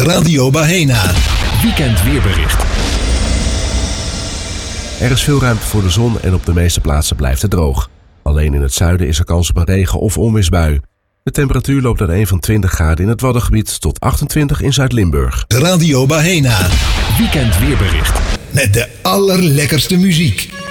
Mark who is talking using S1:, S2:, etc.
S1: Radio Bahena.
S2: Weekend weerbericht. Er is veel ruimte voor de zon en op de meeste plaatsen blijft het droog. Alleen in het zuiden is er kans op een regen- of onweersbui. De temperatuur loopt uiteen van 20 graden in het Waddengebied tot 28 in Zuid-Limburg.
S1: Radio Bahena.
S2: Weekend weerbericht.
S1: Met de allerlekkerste muziek.